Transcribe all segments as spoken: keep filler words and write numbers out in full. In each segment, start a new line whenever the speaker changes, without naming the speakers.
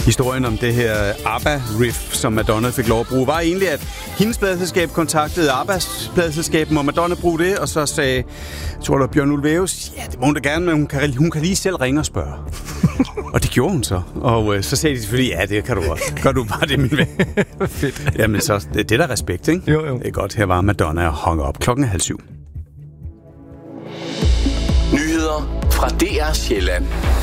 Historien om det her ABBA-riff, som Madonna fik lov at bruge, var egentlig, at hendes pladeselskab kontaktede ABBAs pladeselskab, må Madonna bruge det, og så sagde, jeg tror det Bjørn Ulvaeus, ja, det må hun da gerne, men hun kan, hun kan lige selv ringe og spørge. Og det gjorde hun så. Og øh, så sagde de selvfølgelig, ja, det kan du også. Gør du bare det, min ven. Fedt. Jamen så, det, det er der respekt, ikke?
Jo, jo.
Det er godt. Her var Madonna og hung op. Klokken er halv syv.
Nyheder fra D R Sjælland.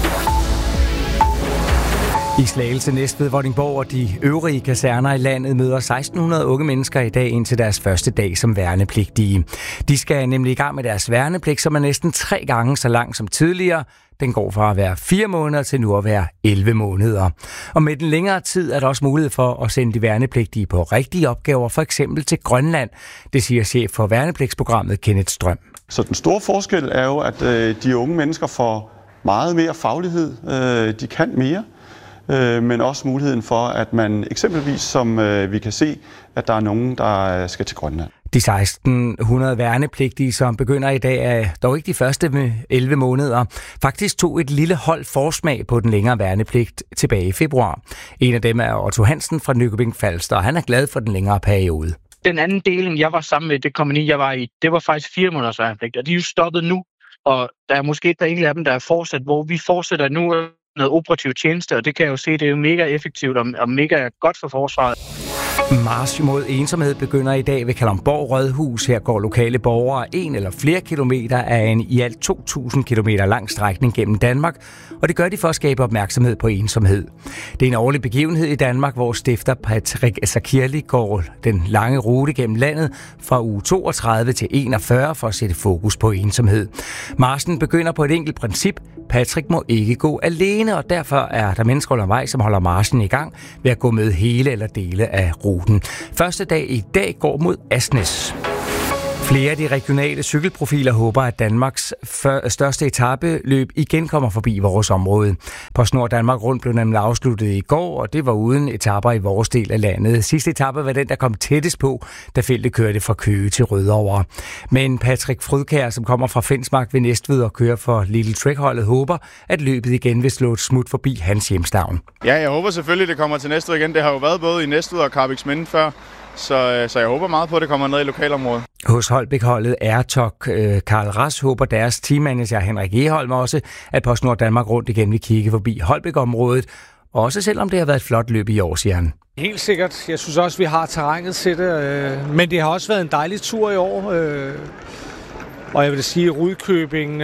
I Slagelse, Næstved, Vordingborg og de øvrige kaserner i landet møder seksten hundrede unge mennesker i dag ind til deres første dag som værnepligtige. De skal nemlig i gang med deres værnepligt, som er næsten tre gange så lang som tidligere. Den går fra at være fire måneder til nu at være elleve måneder. Og med den længere tid er der også mulighed for at sende de værnepligtige på rigtige opgaver, for eksempel til Grønland. Det siger chef for værnepligtsprogrammet Kenneth Strøm.
Så den store forskel er jo, at øh, de unge mennesker får meget mere faglighed. Øh, de kan mere. Men også muligheden for, at man eksempelvis, som vi kan se, at der er nogen, der skal til Grønland.
De seksten hundrede værnepligtige, som begynder i dag, er dog ikke de første med elleve måneder. Faktisk tog et lille hold forsmag på den længere værnepligt tilbage i februar. En af dem er Otto Hansen fra Nykøbing Falster, og han er glad for den længere periode.
Den anden deling, jeg var sammen med det kompagni, jeg var i, det var faktisk fire måneders værnepligt, og de er jo stoppet nu. Og der er måske et par enkelte af dem, der er fortsat, hvor vi fortsætter nu noget operativ tjeneste, og det kan jeg jo se, det er jo mega effektivt og, og mega godt for forsvaret.
March mod ensomhed begynder i dag ved Kalundborg Rådhus. Her går lokale borgere en eller flere kilometer af en i alt to tusind kilometer lang strækning gennem Danmark, og det gør de for at skabe opmærksomhed på ensomhed. Det er en årlig begivenhed i Danmark, hvor stifter Patrick Sakirli går den lange rute gennem landet fra uge toogtredive til enogfyrre for at sætte fokus på ensomhed. Marchen begynder på et enkelt princip. Patrick må ikke gå alene, og derfor er der mennesker undervejs, som holder marchen i gang ved at gå med hele eller dele af ruten. Første dag i dag går mod Asnæs. Flere af de regionale cykelprofiler håber, at Danmarks største etapeløb igen kommer forbi vores område. PostNord Danmark Rundt blev nemlig afsluttet i går, og det var uden etaper i vores del af landet. Sidste etape var den, der kom tættest på, da feltet kørte fra Køge til Rødovre. Men Patrick Frydkjær, som kommer fra Fensmark ved Næstved og kører for Little Trek-holdet, håber, at løbet igen vil slå et smut forbi hans hjemstavn.
Ja, jeg håber selvfølgelig, det kommer til Næstved igen. Det har jo været både i Næstved og Karrebæksminde før. Så, så jeg håber meget på, at det kommer ned i lokalområdet.
Hos Holbæk-holdet Airtok Karl Ras håber deres teammanager Henrik Eholm også, at PostNord Danmark Rundt igen vil kigge forbi Holbæk-området. Også selvom det har været et flot løb i år, siger han.
Helt sikkert. Jeg synes også, vi har terrænet til det. Men det har også været en dejlig tur i år. Og jeg vil sige, at Rudkøbing,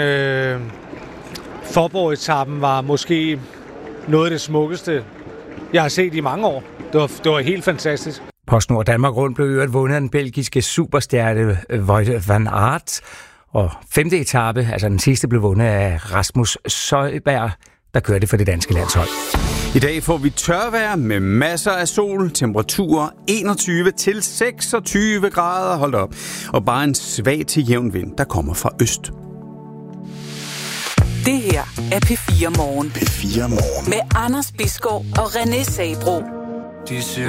Forborg-etappen var måske noget af det smukkeste, jeg har set i mange år. Det var, det var helt fantastisk.
PostNord Danmark Rundt blev øvrigt vundet af den belgiske superstjerne Wout van Aert. Og femte etape, altså den sidste, blev vundet af Rasmus Søjberg, der kørte for det danske landshold.
I dag får vi tørvejr med masser af sol, temperaturer enogtyve til seksogtyve grader, hold op, og bare en svag til jævn vind, der kommer fra øst.
Det her er P fire Morgen.
P fire Morgen.
Med Anders Bisgaard og René Sabro.
De siger